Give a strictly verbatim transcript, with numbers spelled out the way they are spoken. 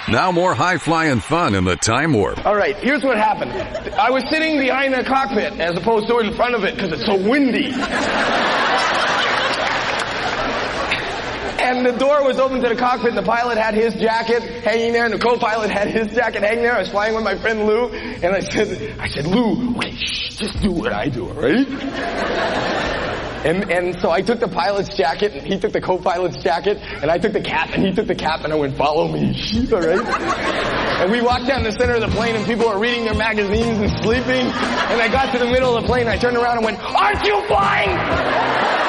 Now more high-flying fun in the Time Warp. All right, here's what happened. I was sitting behind the cockpit as opposed to in front of it because it's so windy. And the door was open to the cockpit, and the pilot had his jacket hanging there, and the co-pilot had his jacket hanging there. I was flying with my friend Lou, and I said, I said, Lou, okay, shh, just do what I do, all right? And, and so I took the pilot's jacket, and he took the co-pilot's jacket, and I took the cap, and he took the cap, and I went, follow me, all right? And we walked down the center of the plane, and people were reading their magazines and sleeping, and I got to the middle of the plane, and I turned around and went, aren't you flying?